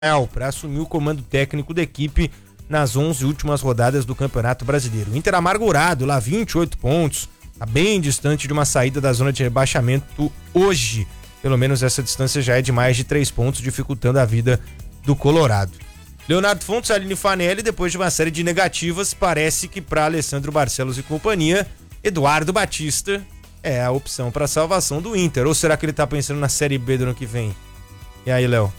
para assumir o comando técnico da equipe nas 11 últimas rodadas do Campeonato Brasileiro. O Inter amargurado, lá 28 pontos, tá bem distante de uma saída da zona de rebaixamento hoje. Pelo menos essa distância já é de mais de 3 pontos, dificultando a vida do Colorado. Leonardo Fontes, Aline Fanelli, depois de uma série de negativas, parece que para Alessandro Barcelos e companhia, Eduardo Batista é a opção para a salvação do Inter. Ou será que ele tá pensando na Série B do ano que vem? E aí, Léo?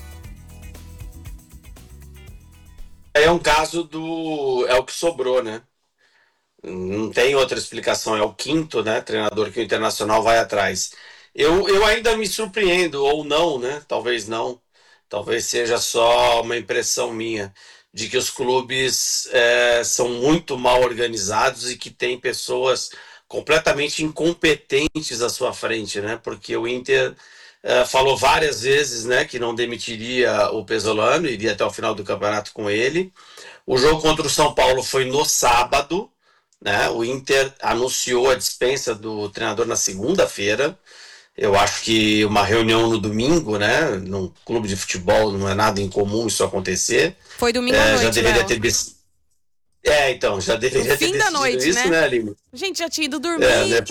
É um caso é o que sobrou, né? Não tem outra explicação, é o quinto, né, treinador que o Internacional vai atrás. Eu ainda me surpreendo, ou não, né? Talvez não. Talvez seja só uma impressão minha de que os clubes são muito mal organizados e que tem pessoas completamente incompetentes à sua frente, né? Porque o Inter falou várias vezes, né, que não demitiria o Pesolano, iria até o final do campeonato com ele. O jogo contra o São Paulo foi no sábado, né? O Inter anunciou a dispensa do treinador na segunda-feira. Eu acho que uma reunião no domingo, né, num clube de futebol, não é nada incomum isso acontecer. Foi domingo à noite, já deveria Léo. ter então, já deveria ter decidido noite, isso, né, Aline? Gente, já tinha ido dormir.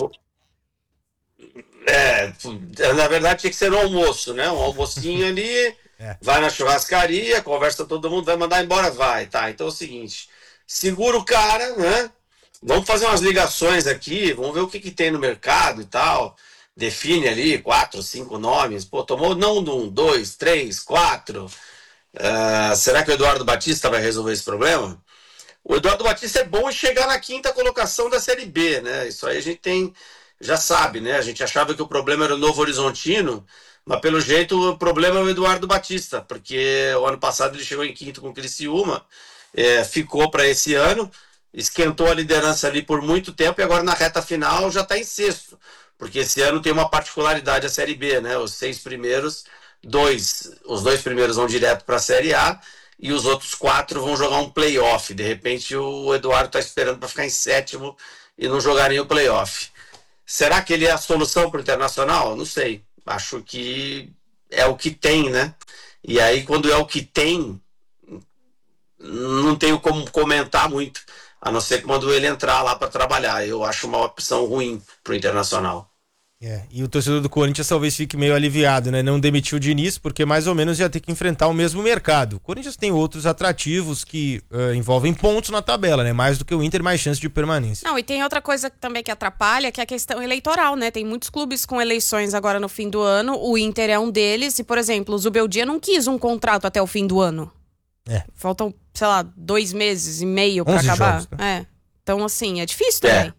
Na verdade tinha que ser um almoço, né? Um almocinho ali, vai na churrascaria, conversa todo mundo, vai mandar embora, vai, tá? Então é o seguinte, segura o cara, né? Vamos fazer umas ligações aqui, vamos ver o que tem no mercado e tal. Define ali 4, 5 nomes. Pô, tomou não de 1, 2, 3, 4. Será que o Eduardo Batista vai resolver esse problema? O Eduardo Batista é bom em chegar na 5ª colocação da Série B, né? Isso aí a gente já sabe, né? A gente achava que o problema era o Novo Horizontino, mas pelo jeito o problema é o Eduardo Batista, porque o ano passado ele chegou em 5º com o Criciúma, ficou para esse ano, esquentou a liderança ali por muito tempo e agora na reta final já está em 6º. Porque esse ano tem uma particularidade a Série B, né? Os 6 primeiros, os 2 primeiros vão direto para a Série A e os outros 4 vão jogar um play-off. De repente o Eduardo está esperando para ficar em 7º e não jogar nem o play-off. Será que ele é a solução para o Internacional? Não sei. Acho que é o que tem, né? E aí quando é o que tem, não tenho como comentar muito, a não ser quando ele entrar lá para trabalhar. Eu acho uma opção ruim para o Internacional. E o torcedor do Corinthians talvez fique meio aliviado, né? Não demitiu o Diniz, porque mais ou menos ia ter que enfrentar o mesmo mercado. O Corinthians tem outros atrativos que envolvem pontos na tabela, né? Mais do que o Inter, mais chance de permanência. Não, e tem outra coisa também que atrapalha, que é a questão eleitoral, né? Tem muitos clubes com eleições agora no fim do ano, o Inter é um deles, e, por exemplo, o Zubeldia não quis um contrato até o fim do ano. Faltam, sei lá, 2 meses e meio pra acabar. Jogos, né? Então, assim, é difícil também.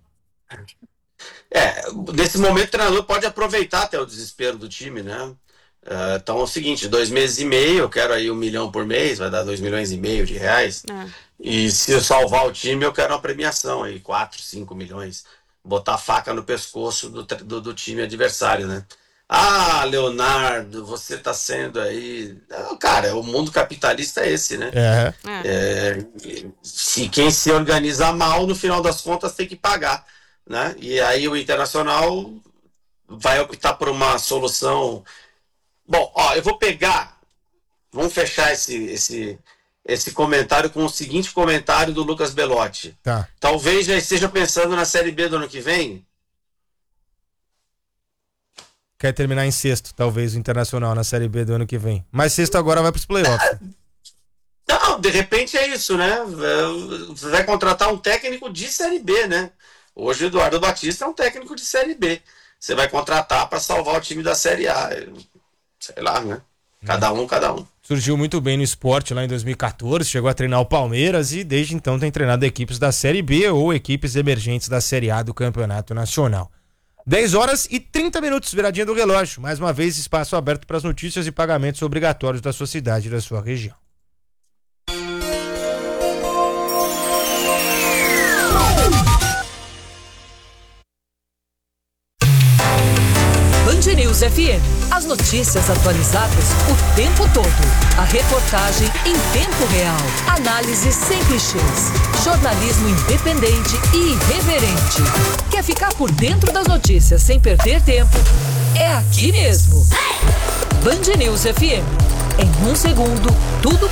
Nesse momento o treinador pode aproveitar até o desespero do time, né? Então é o seguinte, 2 meses e meio, eu quero aí 1 milhão por mês, vai dar 2,5 milhões de reais. E se eu salvar o time, eu quero uma premiação aí, 4, 5 milhões. Botar a faca no pescoço do time adversário, né? Ah, Leonardo, você tá sendo aí... Cara, o mundo capitalista é esse, né? Se quem se organiza mal, no final das contas tem que pagar, né? E aí o Internacional vai optar por uma solução... Bom, eu vou pegar... Vamos fechar esse comentário com o seguinte comentário do Lucas Belotti. Tá. Talvez já esteja pensando na Série B do ano que vem. Quer terminar em 6º, talvez, o Internacional na Série B do ano que vem. Mas 6º agora vai pros playoffs. Não, de repente é isso, né? Você vai contratar um técnico de Série B, né? Hoje o Eduardo Batista é um técnico de Série B. Você vai contratar para salvar o time da Série A. Sei lá, né? Cada um. Surgiu muito bem no esporte lá em 2014, chegou a treinar o Palmeiras e desde então tem treinado equipes da Série B ou equipes emergentes da Série A do Campeonato Nacional. 10h30, viradinha do relógio. Mais uma vez, espaço aberto para as notícias e pagamentos obrigatórios da sua cidade e da sua região. Band News FM. As notícias atualizadas o tempo todo. A reportagem em tempo real. Análise sem clichês. Jornalismo independente e irreverente. Quer ficar por dentro das notícias sem perder tempo? É aqui mesmo. Band News FM. Em um segundo, tudo